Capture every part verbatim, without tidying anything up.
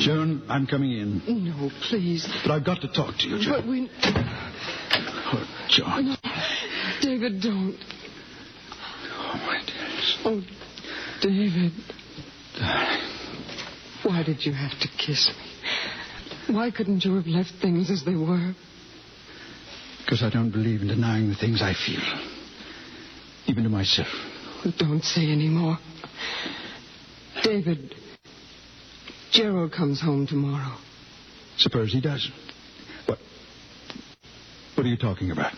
Joan, I'm coming in. No, please. But I've got to talk to you, Joan. But we... Oh, Joan. No, David, don't. Oh, my dearest. Oh, David. Darling. Why did you have to kiss me? Why couldn't you have left things as they were? Because I don't believe in denying the things I feel. Even to myself. Don't say any more. David, Gerald comes home tomorrow. Suppose he does. What? What are you talking about?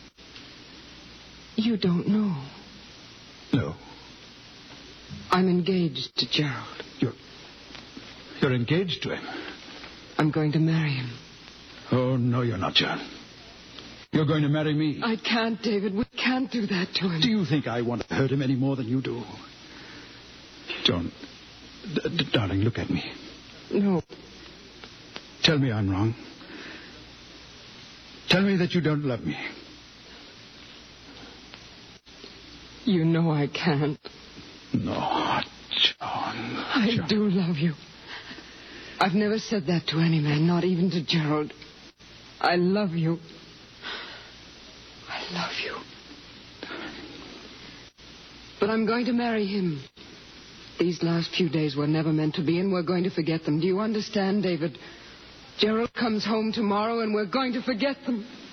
You don't know. No. I'm engaged to Gerald. You're... You're engaged to him? I'm going to marry him. Oh, no, you're not, John. You're going to marry me. I can't, David. We can't do that to him. Do you think I want to hurt him any more than you do? John, d- d- darling, look at me. No. Tell me I'm wrong. Tell me that you don't love me. You know I can't. No, John. I John. do love you. I've never said that to any man, not even to Gerald. I love you. I love you. But I'm going to marry him. These last few days were never meant to be, and we're going to forget them. Do you understand, David? Gerald comes home tomorrow, and we're going to forget them.